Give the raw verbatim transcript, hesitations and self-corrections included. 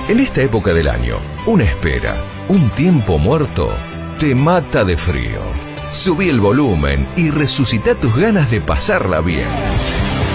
En esta época del año, una espera, un tiempo muerto, te mata de frío. Subí el volumen y resucita tus ganas de pasarla bien.